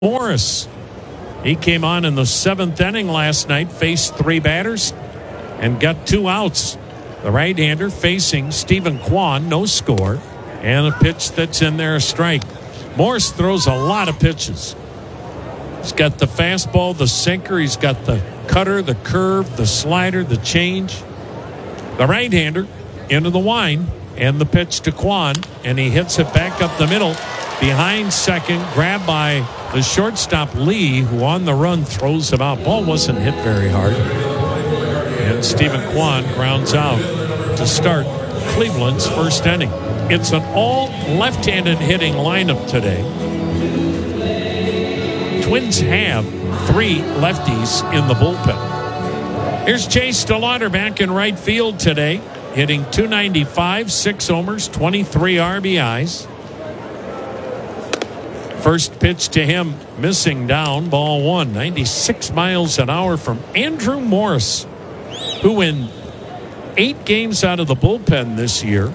Morris. He came on in the 7th inning last night, faced 3 batters, and got 2 outs. The right-hander facing Stephen Kwan, no score, and a pitch that's in there, a strike. Morris throws a lot of pitches. He's got the fastball, the sinker, he's got the cutter, the curve, the slider, the change. The right-hander into the wind, and the pitch to Kwan, and he hits it back up the middle behind second, grabbed by the shortstop Lee, who on the run throws him out. Ball wasn't hit very hard. And Stephen Kwan grounds out to start Cleveland's first inning. It's an all left-handed hitting lineup today. Twins have 3 lefties in the bullpen. Here's Chase DeLauder back in right field today, hitting .295, 6 homers, 23 RBIs. First pitch to him, missing down, ball 1. 96 miles an hour from Andrew Morris, who in 8 games out of the bullpen this year,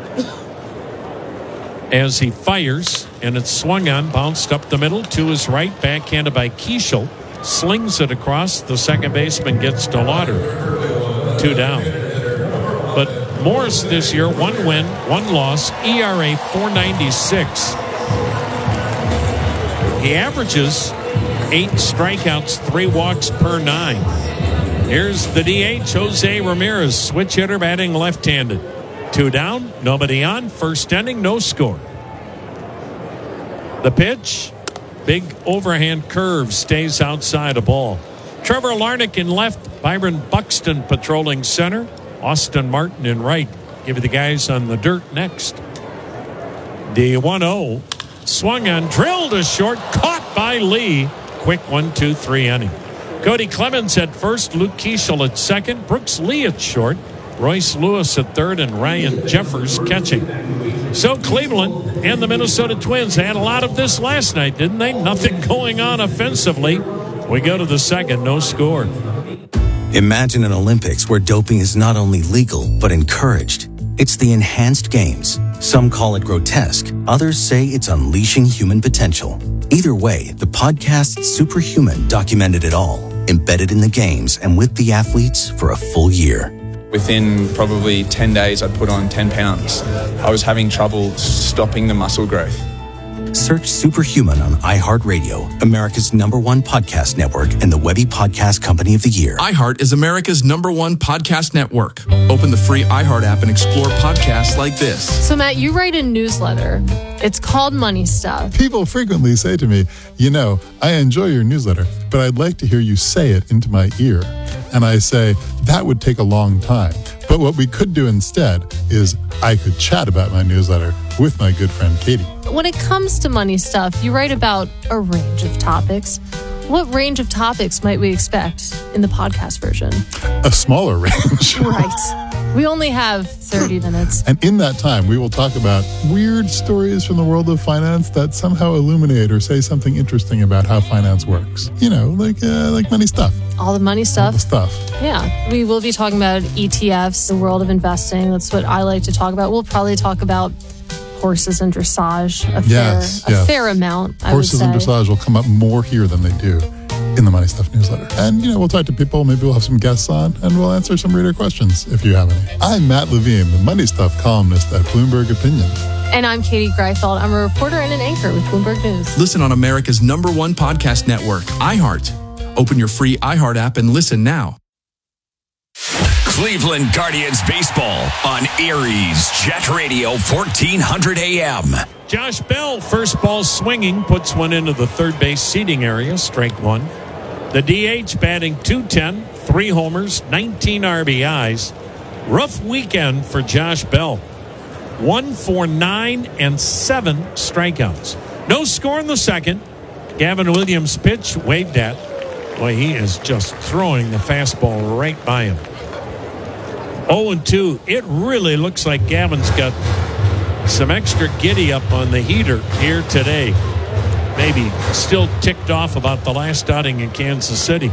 as he fires, and it's swung on, bounced up the middle to his right, backhanded by Keishel, slings it across. The second baseman gets DeLauder. 2 down. But Morris this year, 1 win, 1 loss, ERA .496. He averages 8 strikeouts, 3 walks per 9. Here's the DH, Jose Ramirez, switch hitter, batting left-handed. 2 down, nobody on, first inning, no score. The pitch, big overhand curve, stays outside a ball. Trevor Larnach in left, Byron Buxton patrolling center, Austin Martin in right. Give you the guys on the dirt next. The 1-0. Swung on, drilled to short, caught by Lee. Quick 1-2-3 inning. Cody Clemens at first, Luke Keishel at second, Brooks Lee at short, Royce Lewis at third, and Ryan Jeffers catching. So Cleveland and the Minnesota Twins had a lot of this last night, didn't they? Nothing going on offensively. We go to the second, no score. Imagine an Olympics where doping is not only legal, but encouraged. It's the enhanced games. Some call it grotesque. Others say it's unleashing human potential. Either way, the podcast Superhuman documented it all, embedded in the games and with the athletes for a full year. Within probably 10 days, I'd put on 10 pounds. I was having trouble stopping the muscle growth. Search Superhuman on iHeartRadio, America's #1 podcast network and the Webby Podcast Company of the Year. iHeart is America's #1 podcast network. Open the free iHeart app and explore podcasts like this. So, Matt, you write a newsletter. It's called Money Stuff. People frequently say to me, I enjoy your newsletter, but I'd like to hear you say it into my ear. And I say, that would take a long time. But what we could do instead is I could chat about my newsletter with my good friend Katie. When it comes to money stuff, you write about a range of topics. What range of topics might we expect in the podcast version? A smaller range. Right. We only have 30 minutes. And in that time, we will talk about weird stories from the world of finance that somehow illuminate or say something interesting about how finance works. Like money stuff. All the money stuff. All the stuff. Yeah. We will be talking about ETFs, the world of investing. That's what I like to talk about. We'll probably talk about horses and dressage a fair amount, I would say. Horses and dressage will come up more here than they do in the Money Stuff newsletter. And, we'll talk to people. Maybe we'll have some guests on, and we'll answer some reader questions if you have any. I'm Matt Levine, the Money Stuff columnist at Bloomberg Opinion. And I'm Katie Greifeld. I'm a reporter and an anchor with Bloomberg News. Listen on America's #1 podcast network, iHeart. Open your free iHeart app and listen now. Cleveland Guardians baseball on Aries Jet Radio 1400 AM. Josh Bell, first ball swinging, puts one into the third base seating area, strike 1. The DH batting .210, 3 homers, 19 RBIs. Rough weekend for Josh Bell. 1 for 9 and 7 strikeouts. No score in the second. Gavin Williams' pitch waved at. Boy, he is just throwing the fastball right by him. 0-2. It really looks like Gavin's got some extra giddy up on the heater here today. Maybe still ticked off about the last outing in Kansas City.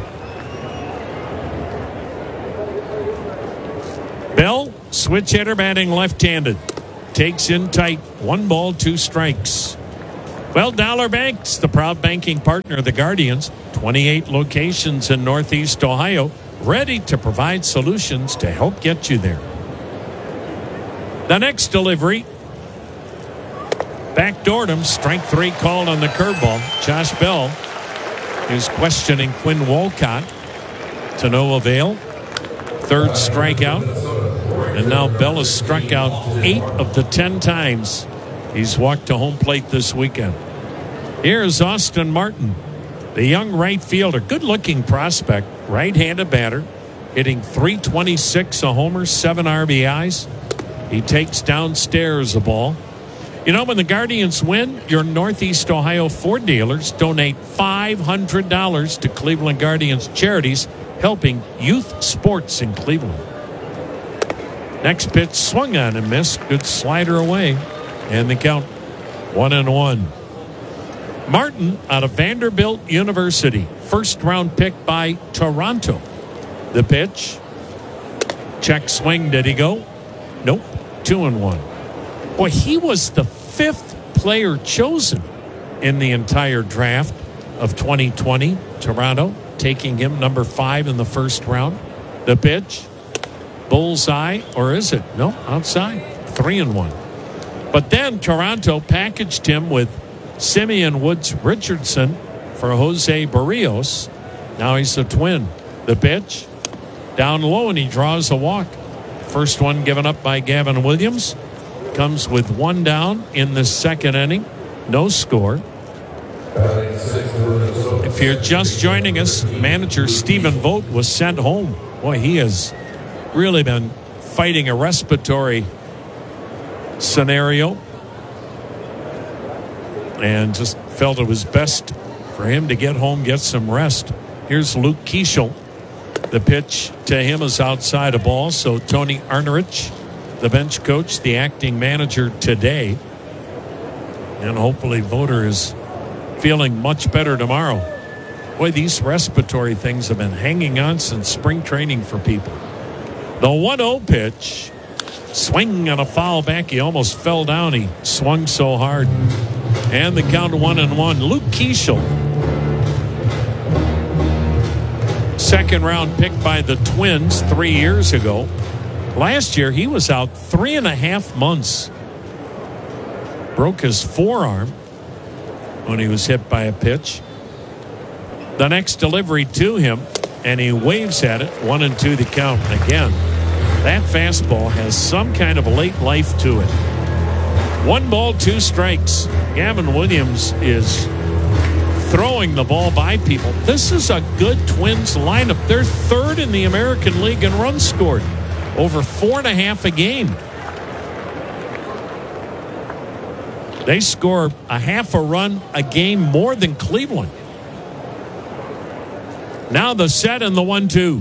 Bell, switch hitter, batting left-handed. Takes in tight. 1 ball, 2 strikes. Well, Dollar Bank's the proud banking partner of the Guardians. 28 locations in Northeast Ohio, ready to provide solutions to help get you there. The next delivery, backdoored him. Strike 3 called on the curveball. Josh Bell is questioning Quinn Wolcott to no avail. Third strikeout. And now Bell has struck out 8 of the 10 times he's walked to home plate this weekend. Here's Austin Martin, the young right fielder. Good-looking prospect, right-handed batter, hitting .326, a homer, 7 RBIs. He takes downstairs a ball. You know, when the Guardians win, your Northeast Ohio Ford dealers donate $500 to Cleveland Guardians charities, helping youth sports in Cleveland. Next pitch swung on and missed. Good slider away. And the count 1-1. Martin out of Vanderbilt University. First round pick by Toronto. The pitch. Check swing. Did he go? Nope. 2-1. Boy, he was the 5th player chosen in the entire draft of 2020. Toronto taking him number 5 in the first round. The pitch. Bullseye, or is it? No, outside. 3-1. But then Toronto packaged him with Simeon Woods Richardson for Jose Barrios. Now he's a Twin. The pitch. Down low, and he draws a walk. First one given up by Gavin Williams. Comes with 1 down in the second inning. No score. If you're just joining us, manager Stephen Vogt was sent home. Boy, he has really been fighting a respiratory scenario, and just felt it was best for him to get home, get some rest. Here's Luke Keeschel. The pitch to him is outside a ball, so Tony Arnerich, the bench coach, the acting manager today, and hopefully Voter is feeling much better tomorrow. Boy, these respiratory things have been hanging on since spring training for people. The 1-0 pitch. Swing on a foul back. He almost fell down. He swung so hard. And the count 1-1. Luke Keeschel. Second round pick by the Twins 3 years ago. Last year he was out 3.5 months. Broke his forearm when he was hit by a pitch. The next delivery to him, and he waves at it. 1-2 the count. Again, that fastball has some kind of a late life to it. 1 ball, 2 strikes. Gavin Williams is throwing the ball by people. This is a good Twins lineup. They're 3rd in the American League in runs scored. Over 4.5 a game. They score a half a run a game more than Cleveland. Now the set and the 1-2.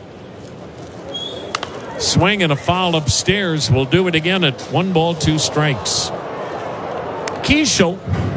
Swing and a foul upstairs. Will do it again at 1 ball, 2 strikes. Keeschel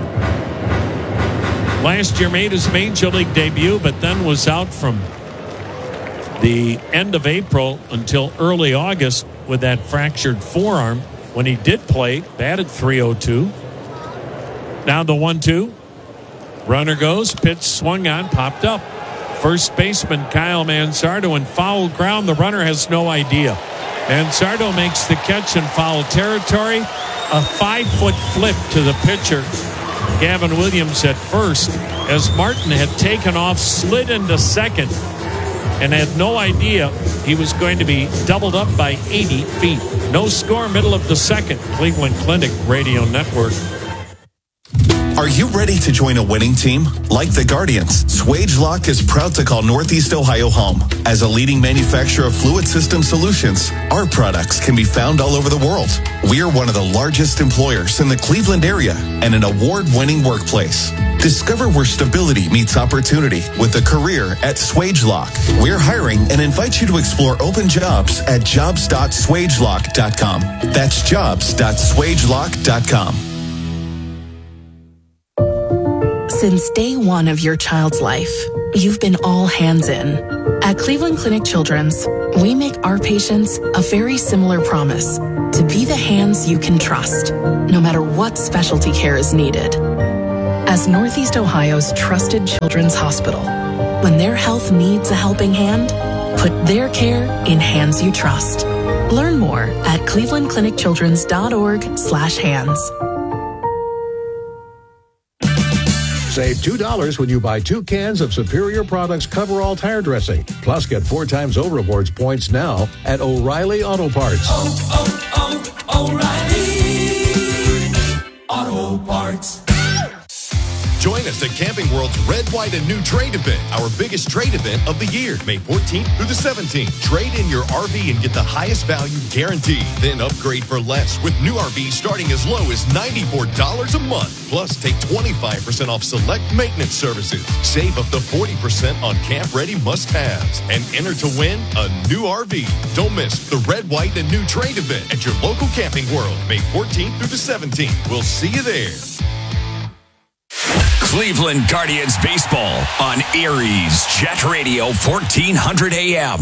last year made his major league debut, but then was out from the end of April until early August with that fractured forearm. When he did play, batted .302. Now the 1-2. Runner goes, pitch swung on, popped up. First baseman Kyle Manzardo in foul ground. The runner has no idea. Manzardo makes the catch in foul territory. A 5-foot flip to the pitcher, Gavin Williams, at first, as Martin had taken off, slid into second, and had no idea he was going to be doubled up by 80 feet. No score, middle of the second. Cleveland Clinic Radio Network. Are you ready to join a winning team? Like the Guardians, Swagelok is proud to call Northeast Ohio home. As a leading manufacturer of fluid system solutions, our products can be found all over the world. We are one of the largest employers in the Cleveland area and an award-winning workplace. Discover where stability meets opportunity with a career at Swagelok. We're hiring and invite you to explore open jobs at jobs.swagelok.com. That's jobs.swagelok.com. Since day one of your child's life, you've been all hands in. At Cleveland Clinic Children's, we make our patients a very similar promise: to be the hands you can trust, no matter what specialty care is needed. As Northeast Ohio's trusted children's hospital, when their health needs a helping hand, put their care in hands you trust. Learn more at clevelandclinicchildrens.org/hands. Save $2 when you buy 2 cans of Superior Products Coverall tire dressing. Plus, get 4 times O-Rewards points now at O'Reilly Auto Parts. O'Reilly Auto Parts. Join us at Camping World's Red, White, and New Trade event, our biggest trade event of the year, May 14th through the 17th. Trade in your RV and get the highest value guaranteed. Then upgrade for less with new RVs starting as low as $94 a month. Plus, take 25% off select maintenance services. Save up to 40% on camp-ready must-haves. And enter to win a new RV. Don't miss the Red, White, and New Trade event at your local Camping World, May 14th through the 17th. We'll see you there. Cleveland Guardians baseball on Erie's Jet Radio 1400 AM.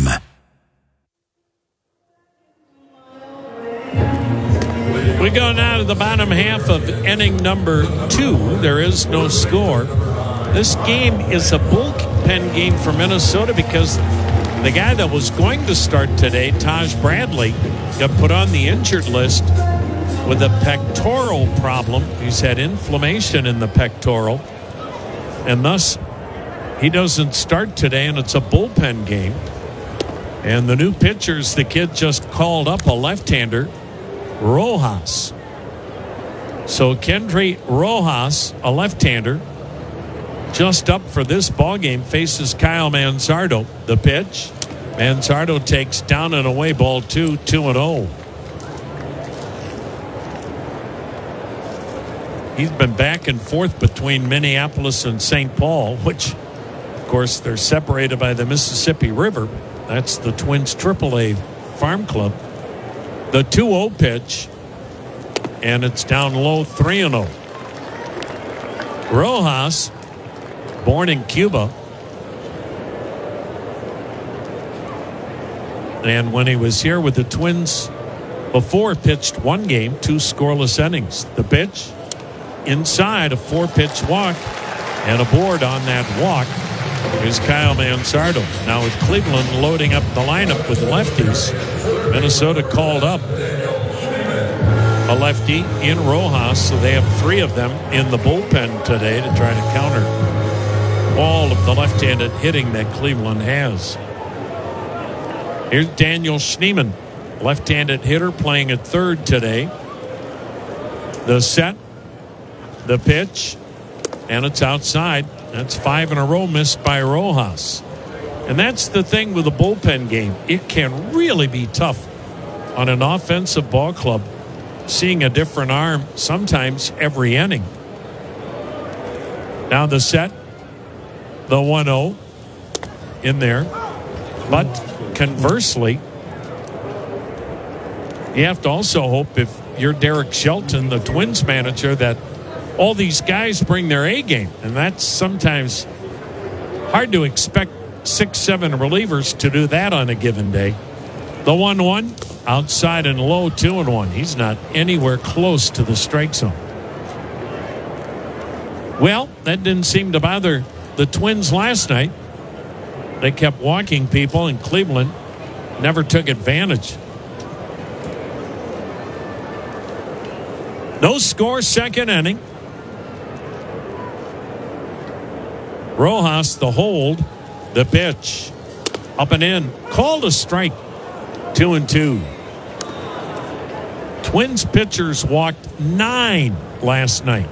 We go now to the bottom half of inning number 2. There is no score. This game is a bullpen game for Minnesota because the guy that was going to start today, Taj Bradley, got put on the injured list with a pectoral problem. He's had inflammation in the pectoral, and thus he doesn't start today, and it's a bullpen game. And the new pitchers, the kid just called up a left-hander, Rojas. So Kendry Rojas, a left-hander, just up for this ball game, faces Kyle Manzardo. The pitch, Manzardo takes down and away, ball 2, 2-0. He's been back and forth between Minneapolis and St. Paul, which, of course, they're separated by the Mississippi River. That's the Twins AAA farm club. The 2-0 pitch, and it's down low, 3-0. Rojas, born in Cuba, and when he was here with the Twins before, pitched 1 game, 2 scoreless innings. The pitch, inside, a 4-pitch walk, and aboard on that walk is Kyle Manzardo. Now with Cleveland loading up the lineup with lefties, Minnesota called up a lefty in Rojas, so they have 3 of them in the bullpen today to try to counter all of the left-handed hitting that Cleveland has. Here's Daniel Schneemann, left-handed hitter, playing at third today. The set, the pitch, and it's outside. That's 5 in a row missed by Rojas. And that's the thing with a bullpen game. It can really be tough on an offensive ball club, seeing a different arm sometimes every inning. Now the set, the 1-0 in there. But conversely, you have to also hope, if you're Derek Shelton, the Twins manager, that all these guys bring their A game. And that's sometimes hard to expect 6-7 relievers to do that on a given day. The 1-1, outside and low, 2-1. He's not anywhere close to the strike zone. Well, that didn't seem to bother the Twins last night. They kept walking people, and Cleveland never took advantage. No score, second inning. Rojas, the hold, the pitch, up and in, called a strike, 2-2. Twins pitchers walked 9 last night,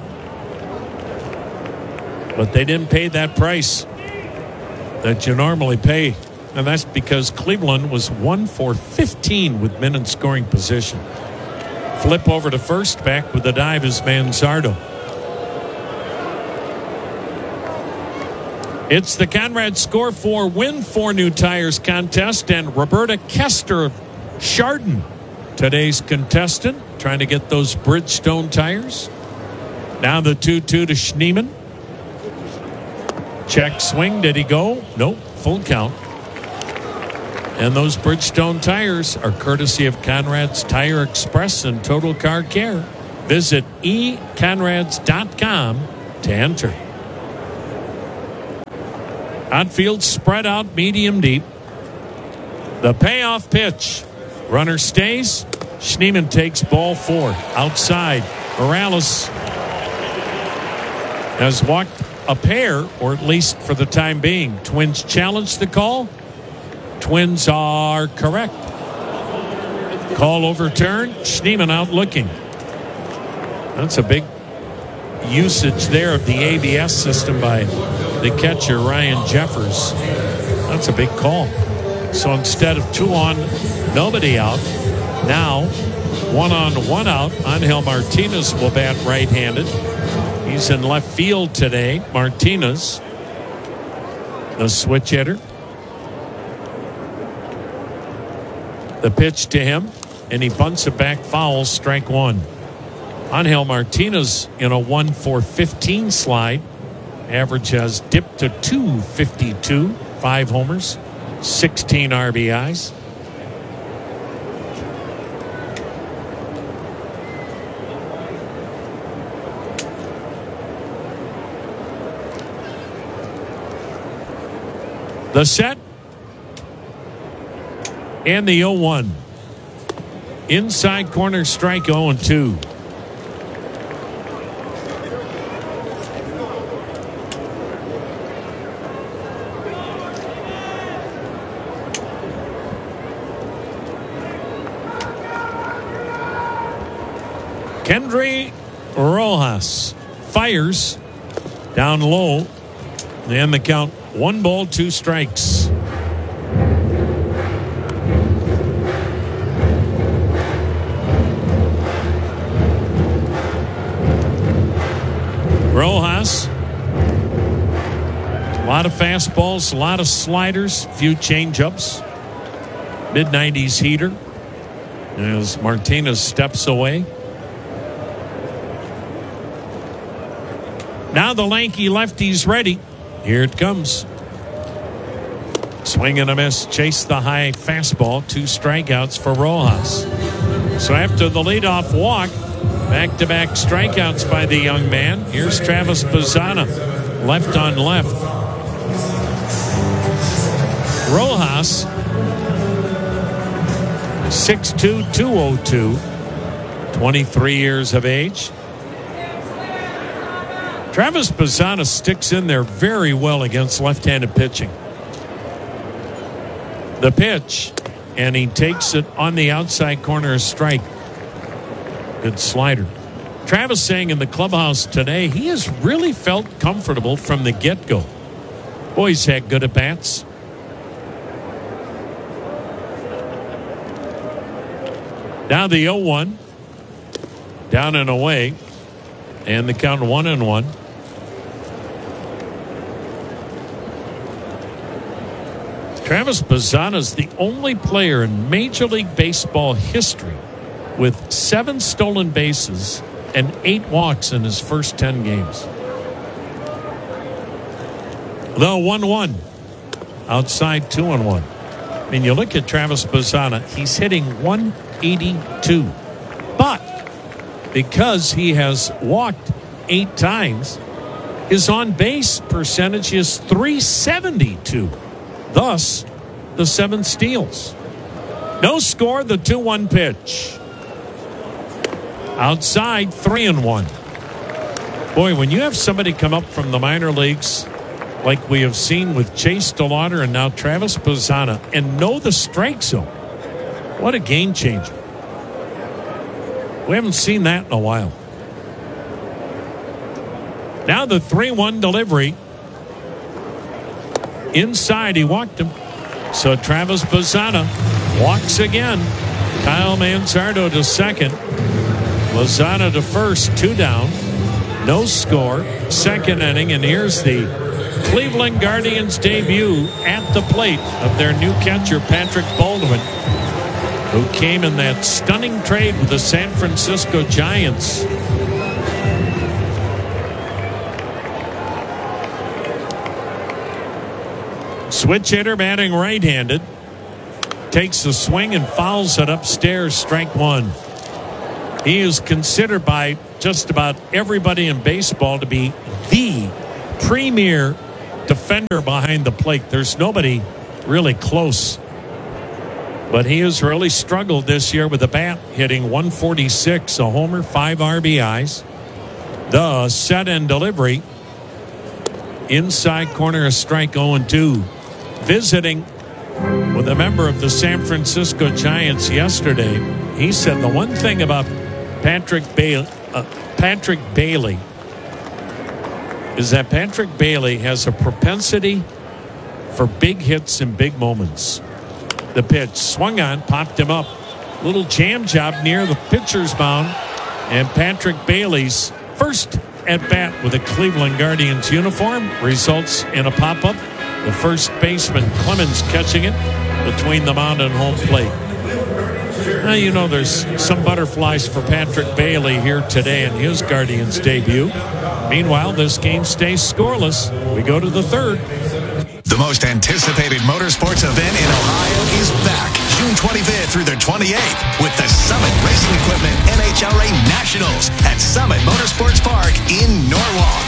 but they didn't pay that price that you normally pay, and that's because Cleveland was 1 for 15 with men in scoring position. Flip over to first, back with the dive is Manzardo. It's the Conrad Score 4 Win 4 New Tires contest, and Roberta Kester of Chardon, today's contestant, trying to get those Bridgestone tires. Now the 2-2 to Schneemann. Check swing. Did he go? Nope. Full count. And those Bridgestone tires are courtesy of Conrad's Tire Express and Total Car Care. Visit econrads.com to enter. Outfield spread out, medium deep. The payoff pitch. Runner stays. Schneemann takes ball 4. Outside. Morales has walked a pair, or at least for the time being. Twins challenge the call. Twins are correct. Call overturned. Schneemann out looking. That's a big usage there of the ABS system by the catcher, Ryan Jeffers. That's a big call. So instead of 2 on, nobody out, now 1 on, 1 out. Angel Martinez will bat right-handed. He's in left field today. Martinez, the switch hitter. The pitch to him, and he bunts it back foul, strike 1. Angel Martinez in a 1-for-15 slide. Average has dipped to .252, 5 homers, 16 RBIs. The set and the 0-1. Inside corner strike 0-2. Kendry Rojas fires down low, and the count 1 ball, 2 strikes. Rojas, a lot of fastballs, a lot of sliders, few changeups, mid-90s heater as Martinez steps away. Now the lanky lefty's ready. Here it comes. Swing and a miss. Chase the high fastball. 2 strikeouts for Rojas. So after the leadoff walk, back-to-back strikeouts by the young man. Here's Travis Bazzana, left on left. Rojas, 6'2", 202, 23 years of age. Travis Bazzana sticks in there very well against left-handed pitching. The pitch, and he takes it on the outside corner, a strike. Good slider. Travis saying in the clubhouse today, he has really felt comfortable from the get-go. Boy, he's had good at-bats. Now the 0-1. Down and away. And the count 1-1. Travis Bazzana is the only player in Major League Baseball history with 7 stolen bases and 8 walks in his first 10 games. The 1-1. Outside 2-1. I mean, you look at Travis Bazzana, he's hitting .182. But because he has walked 8 times, his on-base percentage is .372. Thus, the 7 steals. No score, the 2-1 pitch. Outside, 3-1. Boy, when you have somebody come up from the minor leagues, like we have seen with Chase DeLauder and now Travis Bazzana, and know the strike zone, what a game changer. We haven't seen that in a while. Now the 3-1 delivery. Inside, he walked him. So Travis Bazzana walks again. Kyle Manzardo to second. Lozano to first, 2 down. No score. Second inning, and here's the Cleveland Guardians debut at the plate of their new catcher, Patrick Baldwin, who came in that stunning trade with the San Francisco Giants. Switch hitter batting right-handed. Takes the swing and fouls it upstairs, strike 1. He is considered by just about everybody in baseball to be the premier defender behind the plate. There's nobody really close. But he has really struggled this year with the bat, hitting 146, a homer, 5 RBIs. The set and delivery. Inside corner, a strike, 0-2. Visiting with a member of the San Francisco Giants yesterday, he said the one thing about Patrick Bailey is that Patrick Bailey has a propensity for big hits and big moments. The pitch swung on, popped him up. Little jam job near the pitcher's mound. And Patrick Bailey's first at bat with a Cleveland Guardians uniform results in a pop-up. The first baseman, Clemens, catching it between the mound and home plate. Now, you know there's some butterflies for Patrick Bailey here today in his Guardians debut. Meanwhile, this game stays scoreless. We go to the third. The most anticipated motorsports event in Ohio is back June 25th through the 28th with the Summit Racing Equipment NHRA Nationals at Summit Motorsports Park in